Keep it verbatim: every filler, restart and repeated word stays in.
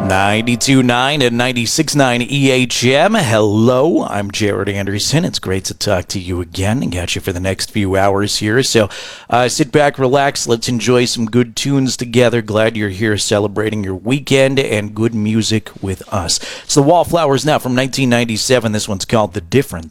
ninety-two point nine and ninety-six point nine E H M. Hello, I'm Jared Anderson. It's great to talk to you again and got you for the next few hours here. So uh, sit back, relax. Let's enjoy some good tunes together. Glad you're here celebrating your weekend and good music with us. It's the Wallflowers now from nineteen ninety-seven. This one's called The Difference.